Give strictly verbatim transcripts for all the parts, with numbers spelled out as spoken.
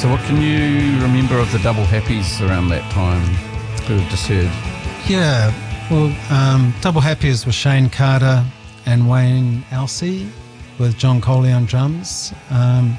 So what can you remember of the Double Happies around that time who have just heard? Yeah, well, um, Double Happies was Shane Carter and Wayne Alsey with John Coley on drums. Um,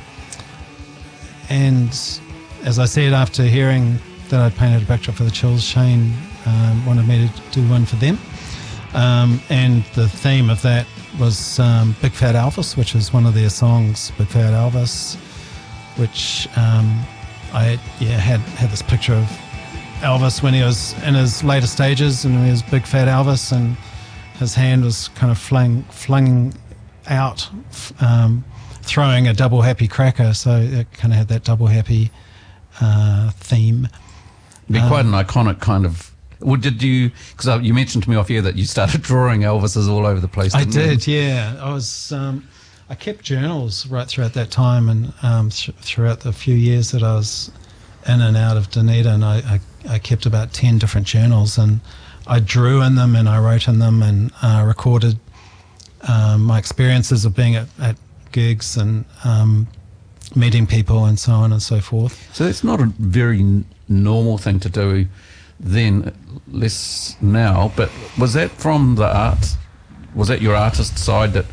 and as I said, after hearing that I'd painted a backdrop for the Chills, Shane um, wanted me to do one for them. Um, and the theme of that was um, Big Fat Elvis, which is one of their songs, Big Fat Elvis, which um, I yeah had had this picture of Elvis when he was in his later stages, and he was Big Fat Elvis, and his hand was kind of flung flung out, um, throwing a double happy cracker. So it kind of had that double happy uh, theme. It'd be um, quite an iconic kind of. Well, did you? Because you mentioned to me off here that you started drawing Elvises all over the place. I didn't did, you? yeah. I was. Um, I kept journals right throughout that time, and um, th- throughout the few years that I was in and out of Dunedin, I, I, I kept about ten different journals, and I drew in them and I wrote in them and uh, recorded um, my experiences of being at, at gigs and um, meeting people and so on and so forth. So it's not a very n- normal thing to do then, less now, but was that from the art? Was that your artist side? That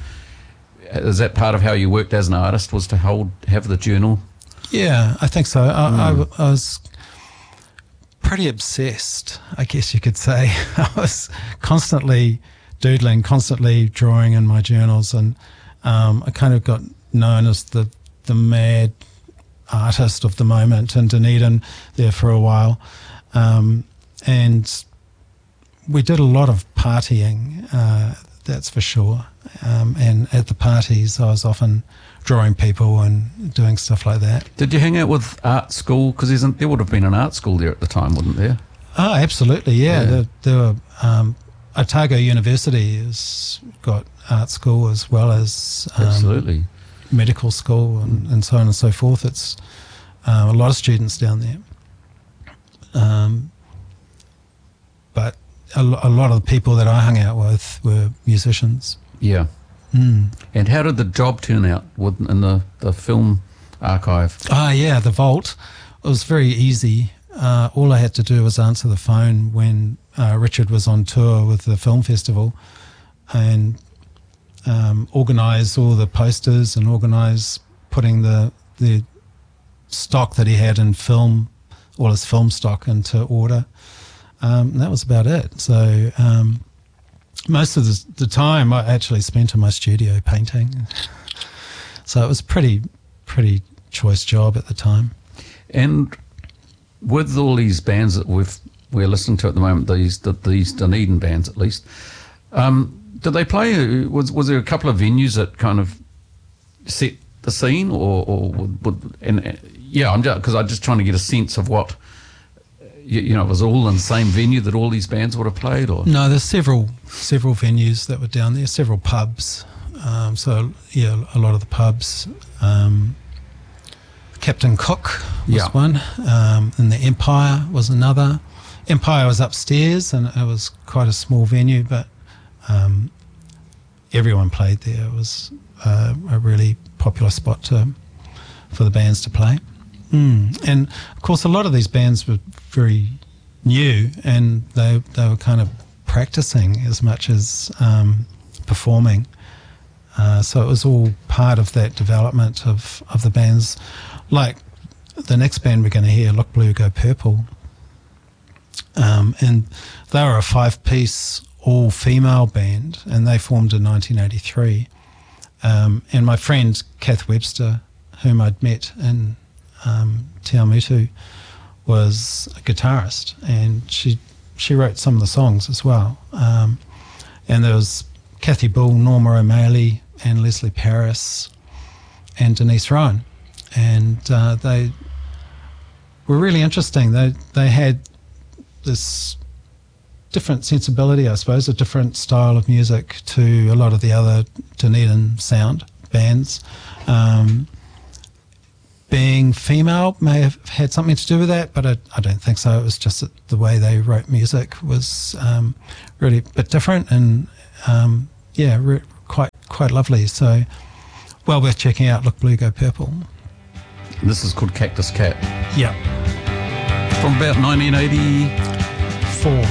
is that part of how you worked as an artist, was to hold have the journal? Yeah, I think so. I, Mm. I, I was pretty obsessed, I guess you could say. I was constantly doodling, constantly drawing in my journals, and um, I kind of got known as the the mad artist of the moment in Dunedin there for a while. Um, and we did a lot of partying, uh, that's for sure. Um, and at the parties, I was often drawing people and doing stuff like that. Did you hang out with art school? Because there would have been an art school there at the time, wouldn't there? Oh, absolutely, yeah. Yeah. There, there were, um, Otago University has got art school as well as um, Absolutely. medical school and, and so on and so forth. It's uh, a lot of students down there. Um, but a, lo- a lot of the people that I hung out with were musicians. Yeah. Mm. And how did the job turn out with, in the, the film archive? Ah, yeah, the Vault. It was very easy. Uh, all I had to do was answer the phone when uh, Richard was on tour with the film festival, and um, organise all the posters and organise putting the the stock that he had in film, all his film stock, into order. Um, and that was about it. So um, most of the, the time I actually spent in my studio painting. So it was a pretty, pretty choice job at the time. And with all these bands that we've, we're listening to at the moment, these the, these Dunedin bands at least, um, did they play, was was there a couple of venues that kind of set the scene, or, or would, would, and uh, yeah, I'm just, because I'm just trying to get a sense of what, you, you know, it was all in the same venue that all these bands would have played, or? No, there's several several venues that were down there, several pubs. Um, so, yeah, a lot of the pubs. Um, Captain Cook was Yeah. one, um, and the Empire was another. Empire was upstairs, and it was quite a small venue, but um, everyone played there. It was uh, a really popular spot to, for the bands to play. Mm. And, of course, a lot of these bands were very new, and they they were kind of practicing as much as um, performing. Uh, so it was all part of that development of, of the bands. Like the next band we're going to hear, Look Blue, Go Purple. Um, and they were a five-piece, all-female band, and they formed in nineteen eighty-three. Um, and my friend Kath Webster, whom I'd met in um, Te Awamutu, was a guitarist, and she she wrote some of the songs as well. Um, and there was Kathy Bull, Norma O'Malley, and Leslie Paris, and Denise Rowan. And uh, they were really interesting. They they had this different sensibility, I suppose, a different style of music to a lot of the other Dunedin sound bands. Um, being female may have had something to do with that, but I, I don't think so. It was just that the way they wrote music was um, really a bit different, and um, yeah, re- quite quite lovely. So well worth checking out. Look Blue, Go Purple. And this is called Cactus Cat. Yeah. From about nineteen eighty. Four.